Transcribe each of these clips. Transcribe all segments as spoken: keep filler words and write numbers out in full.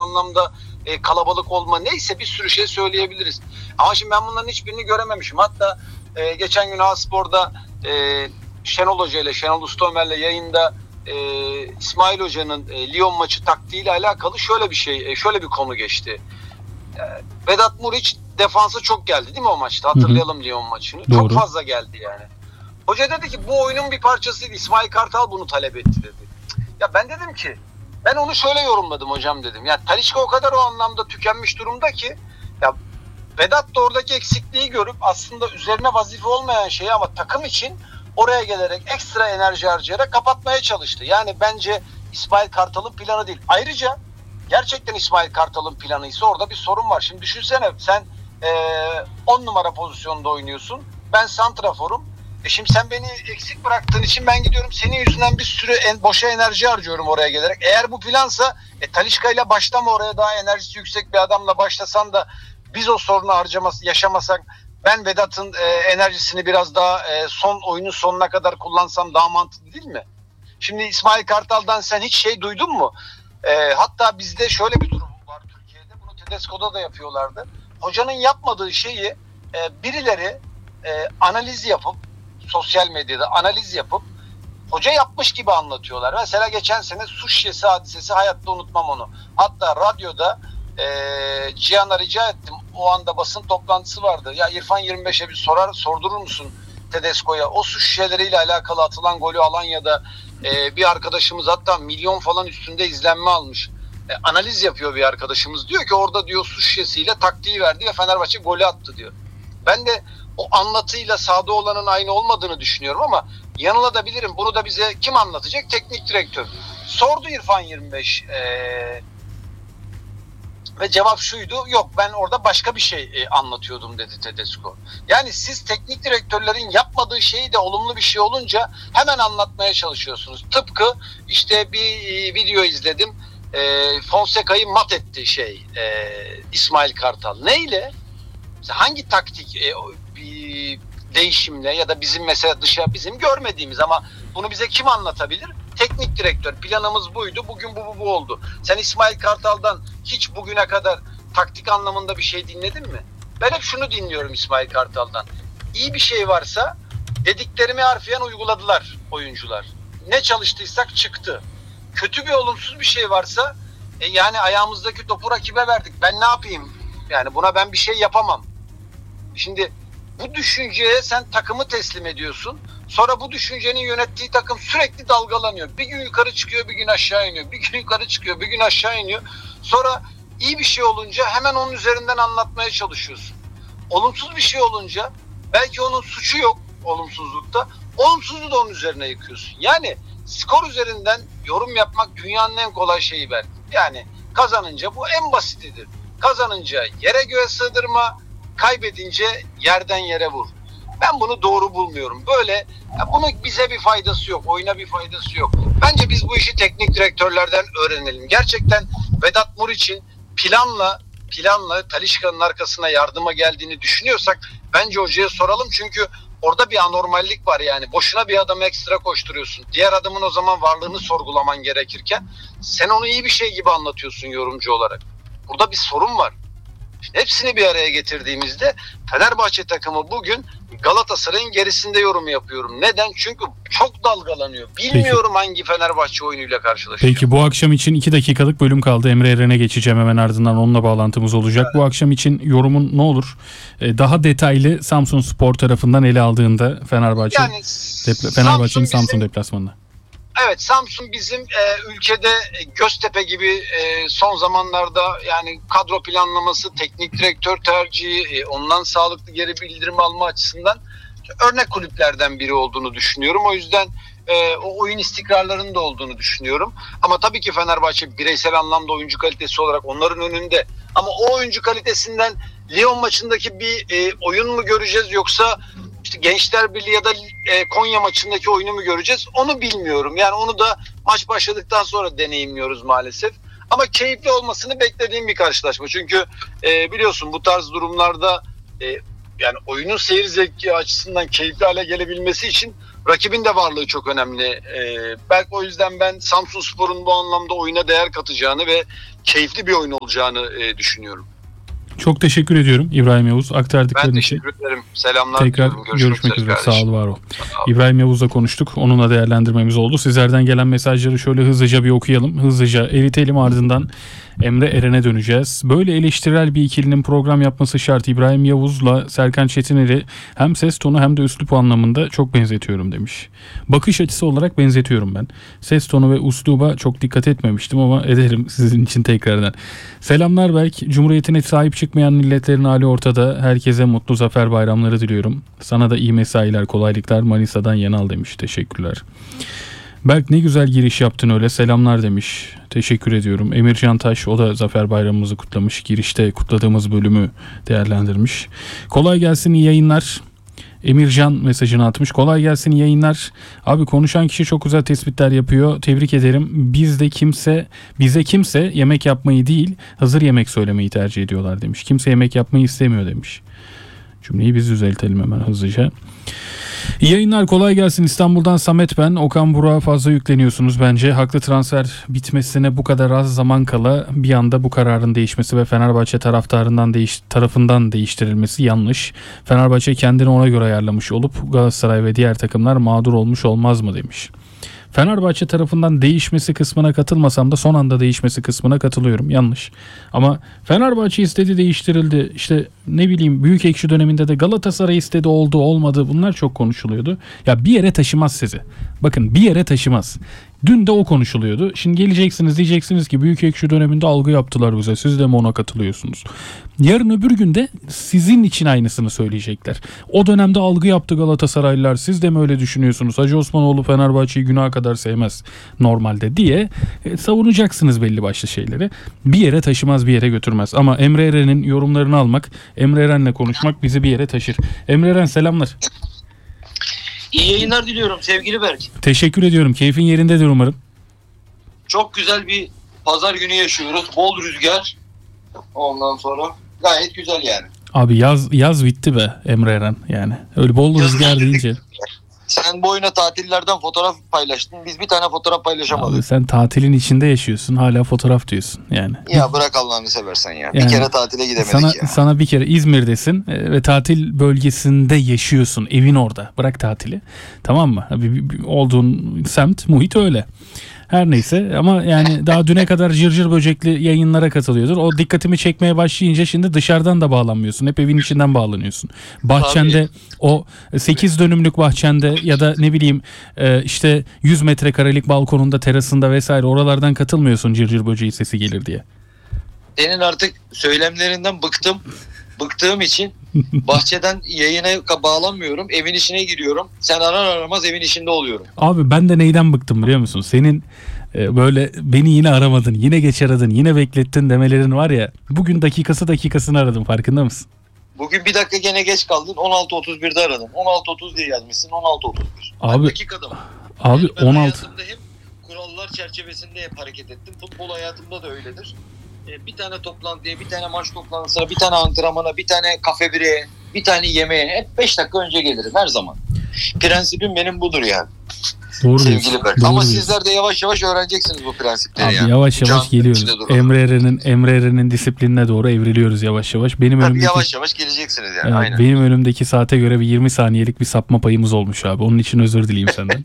anlamda e, kalabalık olma, neyse bir sürü şey söyleyebiliriz. Ama şimdi ben bunların hiçbirini görememişim. Hatta e, geçen gün A-Spor'da e, Şenol Hoca ile Şenol Ustomer'le yayında e, İsmail Hoca'nın e, Lyon maçı taktiğiyle alakalı şöyle bir şey, e, şöyle bir konu geçti. E, Vedat Muriç defansa çok geldi değil mi o maçta? Hatırlayalım hı hı. Lyon maçını. Doğru. Çok fazla geldi yani. Hoca dedi ki bu oyunun bir parçasıydı. İsmail Kartal bunu talep etti dedi. Ya ben dedim ki, ben onu şöyle yorumladım hocam dedim. Ya Talisca o kadar o anlamda tükenmiş durumda ki, ya Vedat da oradaki eksikliği görüp aslında üzerine vazife olmayan şeyi ama takım için oraya gelerek ekstra enerji harcayarak kapatmaya çalıştı. Yani bence İsmail Kartal'ın planı değil. Ayrıca gerçekten İsmail Kartal'ın planıysa orada bir sorun var. Şimdi düşünsene, sen on numara pozisyonda oynuyorsun. Ben santraforum. E şimdi sen beni eksik bıraktığın için ben gidiyorum senin yüzünden bir sürü en, boşa enerji harcıyorum oraya gelerek. Eğer bu plansa e, Talisca ile başlama, oraya daha enerjisi yüksek bir adamla başlasan da biz o sorunu harcaması, yaşamasak, ben Vedat'ın e, enerjisini biraz daha e, son oyunun sonuna kadar kullansam daha mantıklı değil mi? Şimdi İsmail Kartal'dan sen hiç şey duydun mu? E, hatta bizde şöyle bir durum var Türkiye'de. Bunu Tedesco'da da yapıyorlardı. Hocanın yapmadığı şeyi e, birileri e, analiz yapıp, sosyal medyada analiz yapıp hoca yapmış gibi anlatıyorlar. Mesela geçen sene su şişesi hadisesi, hayatta unutmam onu. Hatta radyoda e, Cihan'a rica ettim. O anda basın toplantısı vardı. Ya İrfan yirmi beşe bir sorar, sordurur musun Tedesco'ya? O su şişeleriyle alakalı atılan golü Alanya'da e, bir arkadaşımız hatta milyon falan üstünde izlenme almış. E, analiz yapıyor bir arkadaşımız. Diyor ki orada diyor su şişesiyle taktiği verdi ve Fenerbahçe golü attı diyor. Ben de o anlatıyla sahada olanın aynı olmadığını düşünüyorum ama yanılabilirim. Bunu da bize kim anlatacak? Teknik direktör. Sordu İrfan yirmi beş ee, ve cevap şuydu: yok ben orada başka bir şey e, anlatıyordum dedi Tedesco. Yani siz teknik direktörlerin yapmadığı şeyi de olumlu bir şey olunca hemen anlatmaya çalışıyorsunuz. Tıpkı işte bir e, video izledim. E, Fonseca'yı mat etti şey e, İsmail Kartal. Neyle? Hangi taktik e, bir değişimle ya da bizim mesela dışa bizim görmediğimiz ama bunu bize kim anlatabilir? Teknik direktör. Planımız buydu. Bugün bu bu, bu oldu. Sen İsmail Kartal'dan hiç bugüne kadar taktik anlamında bir şey dinledin mi? Ben hep şunu dinliyorum İsmail Kartal'dan. İyi bir şey varsa dediklerimi harfiyen uyguladılar oyuncular. Ne çalıştıysak çıktı. Kötü bir olumsuz bir şey varsa e, yani ayağımızdaki topu rakibe verdik. Ben ne yapayım? Yani buna ben bir şey yapamam. Şimdi bu düşünceye sen takımı teslim ediyorsun. Sonra bu düşüncenin yönettiği takım sürekli dalgalanıyor. Bir gün yukarı çıkıyor, bir gün aşağı iniyor. Bir gün yukarı çıkıyor, bir gün aşağı iniyor. Sonra iyi bir şey olunca hemen onun üzerinden anlatmaya çalışıyorsun. Olumsuz bir şey olunca belki onun suçu yok olumsuzlukta. Olumsuzluğu da onun üzerine yıkıyorsun. Yani skor üzerinden yorum yapmak dünyanın en kolay şeyi belki. Yani kazanınca bu en basitidir. Kazanınca yere göğe sığdırma, kaybedince yerden yere vur. Ben bunu doğru bulmuyorum. Böyle bunun bize bir faydası yok. Oyuna bir faydası yok. Bence biz bu işi teknik direktörlerden öğrenelim. Gerçekten Vedat Muriç'in planla planla Talisca'nın arkasına yardıma geldiğini düşünüyorsak bence hocaya soralım. Çünkü orada bir anormallik var yani. Boşuna bir adamı ekstra koşturuyorsun. Diğer adamın o zaman varlığını sorgulaman gerekirken sen onu iyi bir şey gibi anlatıyorsun yorumcu olarak. Burada bir sorun var. İşte hepsini bir araya getirdiğimizde Fenerbahçe takımı bugün Galatasaray'ın gerisinde yorum yapıyorum. Neden? Çünkü çok dalgalanıyor. Bilmiyorum Peki. hangi Fenerbahçe oyunuyla karşılaşacak. Peki bu akşam için iki dakikalık bölüm kaldı. Emre Eren'e geçeceğim, hemen ardından onunla bağlantımız olacak. Evet. Bu akşam için yorumun ne olur? Daha detaylı Samsunspor tarafından ele aldığında Fenerbahçe yani, depla- Fenerbahçe'nin Samsun, Samsun deplasmanına. Evet, Samsun bizim e, ülkede Göztepe gibi e, son zamanlarda yani kadro planlaması, teknik direktör tercihi, e, ondan sağlıklı geri bildirim alma açısından örnek kulüplerden biri olduğunu düşünüyorum. O yüzden e, o oyun istikrarlarının da olduğunu düşünüyorum. Ama tabii ki Fenerbahçe bireysel anlamda oyuncu kalitesi olarak onların önünde. Ama o oyuncu kalitesinden Lyon maçındaki bir e, oyun mu göreceğiz yoksa İşte Gençler Birliği ya da e, Konya maçındaki oyunu mu göreceğiz? Onu bilmiyorum. Yani onu da maç başladıktan sonra deneyimliyoruz maalesef. Ama keyifli olmasını beklediğim bir karşılaşma. Çünkü e, biliyorsun bu tarz durumlarda e, yani oyunun seyir zevki açısından keyifli hale gelebilmesi için rakibin de varlığı çok önemli. E, belki o yüzden ben Samsunspor'un bu anlamda oyuna değer katacağını ve keyifli bir oyun olacağını e, düşünüyorum. Çok teşekkür ediyorum İbrahim Yavuz aktardıkların Ben için. teşekkür ederim. Selamlar. Tekrar Görüşmek, görüşmek üzere. kardeşim. Sağ ol, var ol. İbrahim Yavuz'la konuştuk. Onunla değerlendirmemiz oldu. Sizlerden gelen mesajları şöyle hızlıca bir okuyalım. Hızlıca eritelim, ardından Emre Eren'e döneceğiz. Böyle eleştirel bir ikilinin program yapması şart. İbrahim Yavuz'la Serkan Çetiner'i hem ses tonu hem de üslup anlamında çok benzetiyorum demiş. Bakış açısı olarak benzetiyorum ben. Ses tonu ve üsluba çok dikkat etmemiştim ama ederim sizin için tekrardan. Selamlar Berk. Cumhuriyetine sahip çıkmayan milletlerin hali ortada. Herkese mutlu zafer bayramları diliyorum. Sana da iyi mesailer, kolaylıklar. Manisa'dan Yenal demiş. Teşekkürler. Berk ne güzel giriş yaptın öyle, selamlar demiş. Teşekkür ediyorum. Emircan Taş, o da Zafer Bayramımızı kutlamış. Girişte kutladığımız bölümü değerlendirmiş. Kolay gelsin, iyi yayınlar. Emircan mesajını atmış. Kolay gelsin, iyi yayınlar. Abi konuşan kişi çok güzel tespitler yapıyor. Tebrik ederim. Bizde kimse, bize kimse yemek yapmayı değil, hazır yemek söylemeyi tercih ediyorlar demiş. Kimse yemek yapmayı istemiyor demiş. Cümleyi biz düzeltelim hemen hızlıca. İyi yayınlar, kolay gelsin. İstanbul'dan Samet ben. Okan Burak'a fazla yükleniyorsunuz bence. Haklı transfer bitmesine bu kadar az zaman kala bir anda bu kararın değişmesi ve Fenerbahçe taraftarından değiş tarafından değiştirilmesi yanlış. Fenerbahçe kendini ona göre ayarlamış olup Galatasaray ve diğer takımlar mağdur olmuş olmaz mı demiş. Fenerbahçe tarafından değişmesi kısmına katılmasam da son anda değişmesi kısmına katılıyorum. Yanlış. Ama Fenerbahçe istedi, değiştirildi. İşte ne bileyim, Büyükekşi döneminde de Galatasaray istedi, oldu, olmadı. Bunlar çok konuşuluyordu. Ya bir yere taşımaz sizi. Bakın, bir yere taşımaz. Dün de o konuşuluyordu. Şimdi geleceksiniz, diyeceksiniz ki Büyükekşi döneminde algı yaptılar bize. Siz de mi ona katılıyorsunuz? Yarın öbür günde sizin için aynısını söyleyecekler. O dönemde algı yaptı Galatasaraylılar. Siz de mi öyle düşünüyorsunuz? Hacı Osmanoğlu Fenerbahçe'yi günaha kadar sevmez normalde diye e, savunacaksınız belli başlı şeyleri. Bir yere taşımaz, bir yere götürmez. Ama Emre Eren'in yorumlarını almak, Emre Eren'le konuşmak bizi bir yere taşır. Emre Eren selamlar. İyi yayınlar diliyorum sevgili Berk. Teşekkür ediyorum. Keyfin yerindedir umarım. Çok güzel bir pazar günü yaşıyoruz. Bol rüzgar. Ondan sonra gayet güzel yani. Abi yaz yaz bitti be Emre Eren yani. Öyle bol rüzgar deyince. Sen bu oyuna tatillerden fotoğraf paylaştın. Biz bir tane fotoğraf paylaşamadık. Abi sen tatilin içinde yaşıyorsun. Hala fotoğraf diyorsun yani. Ya bırak Allah'ını seversen ya. Yani bir kere tatile gidemedik sana, ya. Sana bir kere İzmir'desin e, ve tatil bölgesinde yaşıyorsun. Evin orada. Bırak tatili. Tamam mı? Abi, olduğun semt, muhit öyle. Her neyse ama yani daha düne kadar cırcır böcekli yayınlara katılıyordur. O dikkatimi çekmeye başlayınca şimdi dışarıdan da bağlanmıyorsun. Hep evin içinden bağlanıyorsun. Bahçende, tabii, o sekiz dönümlük bahçende ya da ne bileyim işte yüz metrekarelik balkonunda, terasında vesaire, oralardan katılmıyorsun cırcır böceği sesi gelir diye. Senin artık söylemlerinden bıktım. Bıktığım için bahçeden yayına bağlanmıyorum. Evin içine giriyorum. Sen arar aramaz evin içinde oluyorum. Abi ben de neyden bıktım biliyor musun? Senin e, böyle beni yine aramadın, yine geç aradın, yine beklettin demelerin var ya. Bugün dakikası dakikasını aradım, farkında mısın? Bugün bir dakika gene geç kaldın. on altı otuz birde aradım. on altı otuz bir yazmışsın. on altı otuz bir. Abi, dakikada mı? Abi yani ben on altı. hayatımda hep kurallar çerçevesinde hep hareket ettim. Futbol hayatımda da öyledir. Bir tane toplantıya, bir tane maç toplantısına, bir tane antrenmana, bir tane kafe bireye, bir tane yemeğe hep beş dakika önce gelirim her zaman. Prensibim benim budur yani. Doğru sevgili diyorsun, Berk. doğru Ama diyorsun. sizler de yavaş yavaş öğreneceksiniz bu prensipleri. Abi yani. yavaş yavaş Canlı geliyoruz. Emre Eren'in Emre Eren'in disiplinine doğru evriliyoruz yavaş yavaş. Benim Tabii önümdeki, yavaş yavaş geleceksiniz yani. evet, aynen. benim önümdeki saate göre bir yirmi saniyelik bir sapma payımız olmuş abi. Onun için özür dileyim senden.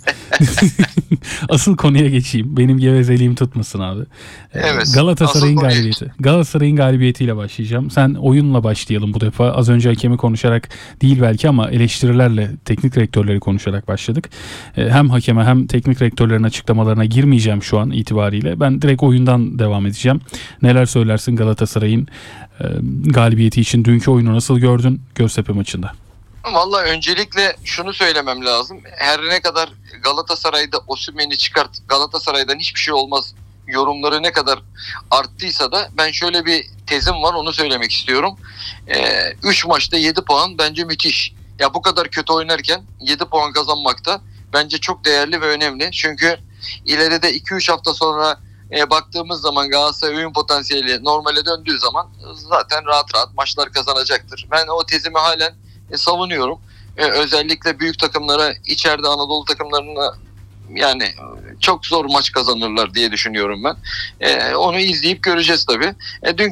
Asıl konuya geçeyim. Benim gevezeliğim tutmasın abi. Evet. Galatasaray'ın Asıl galibiyeti. Galatasaray'ın galibiyetiyle başlayacağım. Sen oyunla başlayalım bu defa. Az önce hakemi konuşarak değil belki ama eleştirilerle, teknik direktörleri konuşarak başladık. Hem hakeme hem teknik direktörlerin açıklamalarına girmeyeceğim şu an itibariyle. Ben direkt oyundan devam edeceğim. Neler söylersin Galatasaray'ın e, galibiyeti için? Dünkü oyunu nasıl gördün Göztepe maçında? Vallahi öncelikle şunu söylemem lazım. Her ne kadar Galatasaray'da Osimhen'i çıkart, Galatasaray'dan hiçbir şey olmaz yorumları ne kadar arttıysa da ben şöyle bir tezim var, onu söylemek istiyorum. üç maçta yedi puan bence müthiş. Ya bu kadar kötü oynarken yedi puan kazanmakta bence çok değerli ve önemli. Çünkü ileride iki üç hafta sonra e, baktığımız zaman Galatasaray oyun potansiyeli normale döndüğü zaman zaten rahat rahat maçlar kazanacaktır. Ben o tezimi halen e, savunuyorum. e, özellikle büyük takımlara, içeride Anadolu takımlarına yani çok zor maç kazanırlar diye düşünüyorum ben. E, onu izleyip göreceğiz tabii. E, dün